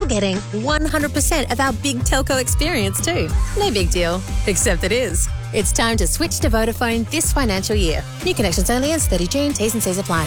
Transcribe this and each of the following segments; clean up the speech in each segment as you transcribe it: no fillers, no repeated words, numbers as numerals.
getting 100% of our big telco experience too. No big deal, except it is. It's time to switch to Vodafone this financial year. New connections only ends 30 June. T's and C's apply.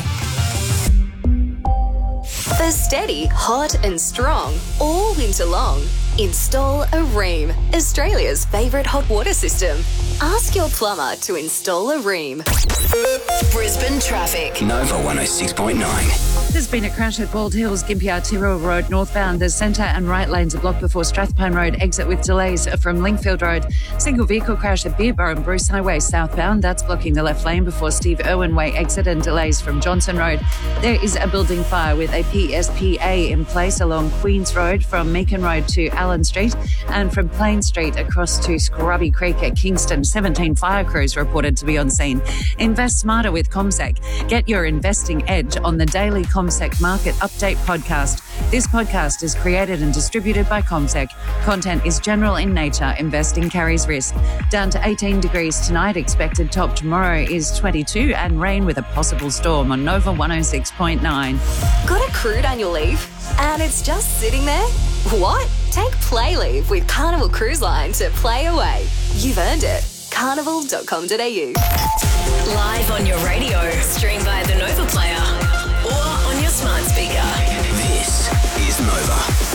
For steady, hot and strong, all winter long, install a Rheem, Australia's favourite hot water system. Ask your plumber to install a Rheem. Brisbane traffic. Nova 106.9. There's been a crash at Bald Hills, Gympie Aotearoa Road northbound. The centre and right lanes are blocked before Strathpine Road exit with delays from Lingfield Road. Single vehicle crash at Beerbow and Bruce Highway southbound. That's blocking the left lane before Steve Irwin Way exit and delays from Johnson Road. There is a building fire with a PSPA in place along Queens Road from Meakin Road to Allen Street and from Plain Street across to Scrubby Creek at Kingston. 17 fire crews reported to be on scene. Invest smarter with CommSec. Get your investing edge on the daily CommSec Market Update podcast. This podcast is created and distributed by CommSec. Content is general in nature. Investing carries risk. Down to 18 degrees tonight. Expected top tomorrow is 22 and rain with a possible storm on Nova 106.9. Got a crude annual leave? And it's just sitting there? What? Take Play Leave with Carnival Cruise Line to play away. You've earned it. Carnival.com.au. Live on your radio, stream via the Nova Player or on your smart speaker. This is Nova.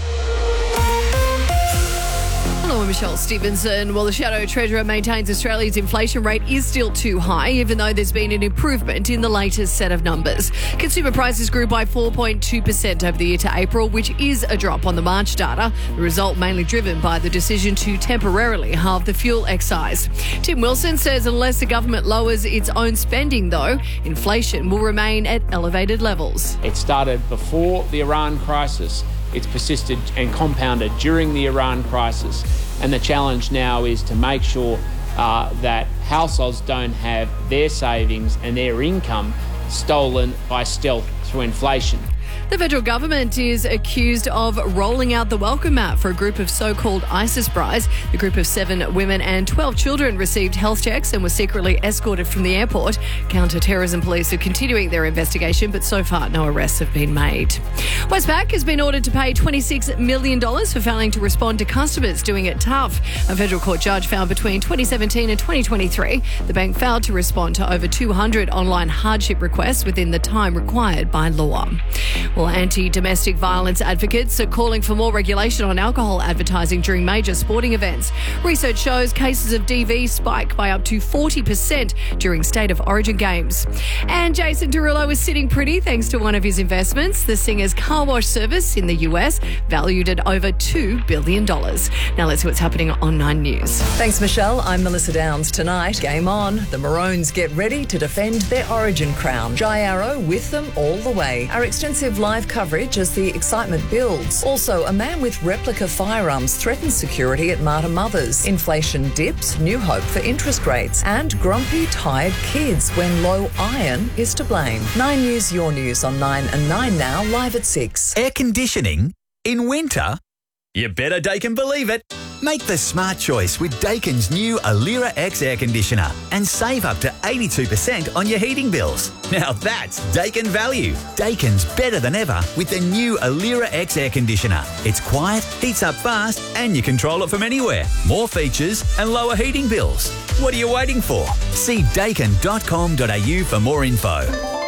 Hello, I'm Michelle Stevenson. Well, the Shadow Treasurer maintains Australia's inflation rate is still too high, even though there's been an improvement in the latest set of numbers. Consumer prices grew by 4.2% over the year to April, which is a drop on the March data. The result mainly driven by the decision to temporarily halve the fuel excise. Tim Wilson says unless the government lowers its own spending, though, inflation will remain at elevated levels. It started before the Iran crisis. It's persisted and compounded during the Iran crisis. And the challenge now is to make sure that households don't have their savings and their income stolen by stealth through inflation. The federal government is accused of rolling out the welcome mat for a group of so-called ISIS brides. The group of 7 women and 12 children received health checks and were secretly escorted from the airport. Counter-terrorism police are continuing their investigation, but so far no arrests have been made. Westpac has been ordered to pay $26 million for failing to respond to customers doing it tough. A federal court judge found between 2017 and 2023 the bank failed to respond to over 200 online hardship requests within the time required by law. Well, anti-domestic violence advocates are calling for more regulation on alcohol advertising during major sporting events. Research shows cases of DV spike by up to 40% during State of Origin games. And Jason Derulo is sitting pretty thanks to one of his investments, the singer's car wash service in the US, valued at over $2 billion. Now let's see what's happening on 9 News. Thanks, Michelle. I'm Melissa Downs. Tonight, game on. The Maroons get ready to defend their Origin crown. Jai Arrow with them all the way. Our extensive live coverage as the excitement builds. Also, a man with replica firearms threatens security at Marta Mothers. Inflation dips, new hope for interest rates. And grumpy, tired kids when low iron is to blame. 9 News, your news on 9 and 9 now, live at 6. Air conditioning in winter? You better Daikin believe it. Make the smart choice with Daikin's new Alira X air conditioner and save up to 82% on your heating bills. Now that's Daikin value. Daikin's better than ever with the new Alira X air conditioner. It's quiet, heats up fast, and you control it from anywhere. More features and lower heating bills. What are you waiting for? See daikin.com.au for more info.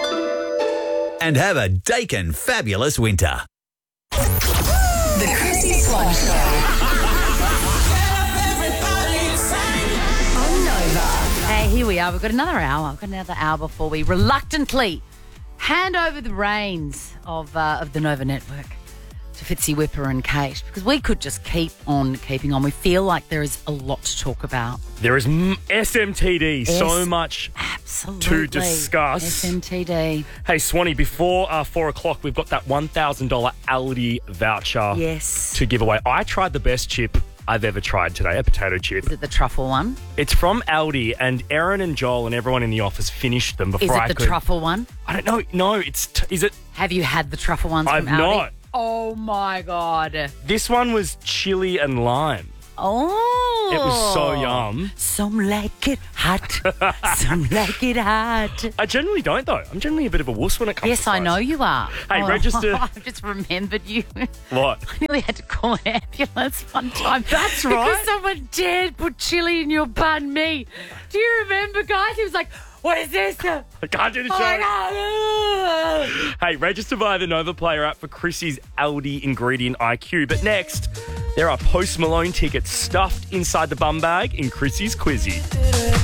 And have a Daikin fabulous winter. The Chrissy Swan Show. On Nova. Hey, here we are. We've got another hour. We've got another hour before we reluctantly hand over the reins of the Nova Network to Fitzy Whipper and Kate, because we could just keep on keeping on. We feel like there is a lot to talk about. There is SMTD, so much to discuss. SMTD. Hey, Swanee, before 4 o'clock, we've got that $1,000 Aldi voucher to give away. I tried the best chip I've ever tried today, a potato chip. Is it the truffle one? It's from Aldi, and Erin and Joel and everyone in the office finished them before I could. Is it the truffle one? I don't know. No, is it? Have you had the truffle ones from Aldi? I've not. Oh, my God. This one was chili and lime. Oh. It was so yum. Some like it hot. Some like it hot. I generally don't, though. I'm generally a bit of a wuss when it comes to Yes, I know you are. Hey, register. I've just remembered you. What? I nearly had to call an ambulance one time. That's right. Because someone dared put chili in your bun me. Do you remember, guys? He was like, what is this? I can't do the show. Hey, register via the Nova Player app for Chrissy's Aldi Ingredient IQ. But next, there are Post Malone tickets stuffed inside the bum bag in Chrissy's Quizzy.